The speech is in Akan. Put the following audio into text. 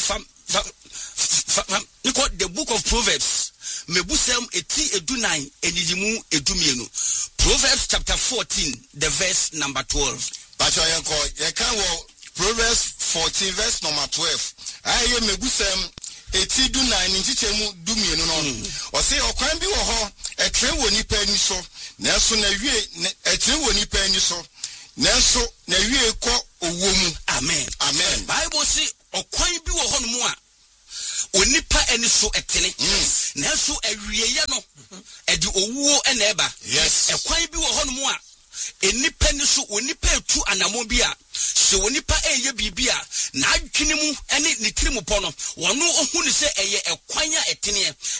the book of Proverbs. Mebusem eti edunai enidimu edumienu. Proverbs chapter 14, the verse number 12. Proverbs 14 verse number 12. Aye mebusem eti dunai ntichemu dumienu no. O say okwan bi wo ho etre woni pa ni so. Nanso na wie etre woni pa ni so. Nanso na wie ko owomu. Amen. Amen. Bible say okwan bi wo ho no mu a onipa eni so etene. Nanso awieye no edi owuo ena eba. Yes. Ekwan bi wo ho no mu a enipa ni so onipa etu anamo bi a se onipa eye bibia na adwene mu ene ne tirimu po no wono ohu ne se eye ekwan a etene